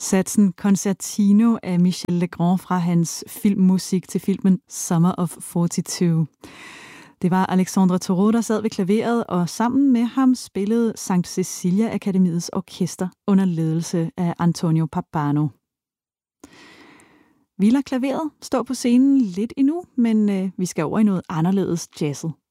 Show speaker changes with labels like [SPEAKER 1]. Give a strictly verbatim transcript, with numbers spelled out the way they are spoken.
[SPEAKER 1] Satsen Concertino af Michel Legrand fra hans filmmusik til filmen Summer of forty-two. Det var Alexandre Thoreau, der sad ved klaveret, og sammen med ham spillede Sankt Cecilia Akademiets orkester under ledelse af Antonio Pappano. Vi lader klaveret stå på scenen lidt endnu, men øh, vi skal over i noget anderledes jazzet.